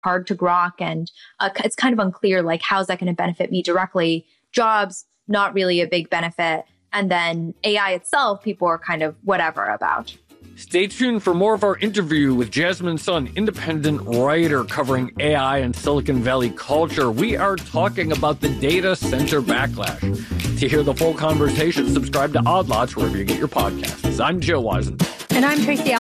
hard to grok. And it's kind of unclear, like, how's that going to benefit me directly? Jobs, not really a big benefit. And then AI itself, people are kind of whatever about. Stay tuned for more of our interview with Jasmine Sun, independent writer covering AI and Silicon Valley culture. We are talking about the data center backlash. To hear the full conversation, subscribe to Odd Lots wherever you get your podcasts. I'm Joe Weisenthal. And I'm Tracy